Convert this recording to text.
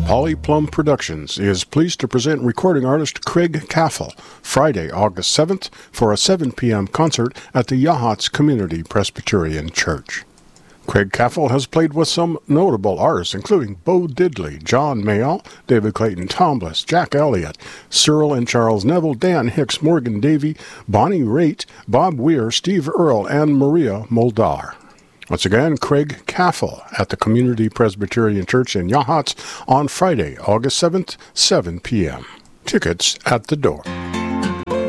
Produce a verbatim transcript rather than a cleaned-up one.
Polyplum Productions is pleased to present recording artist Craig Caffell Friday, August seventh for a seven p.m. concert at the Yachats Community Presbyterian Church. Craig Caffell has played with some notable artists, including Bo Diddley, John Mayall, David Clayton Tombliss, Jack Elliott, Cyril and Charles Neville, Dan Hicks, Morgan Davey, Bonnie Raitt, Bob Weir, Steve Earle, and Maria Muldaur. Once again, Craig Caffell at the Community Presbyterian Church in Yachats on Friday, August seventh, seven p.m. Tickets at the door.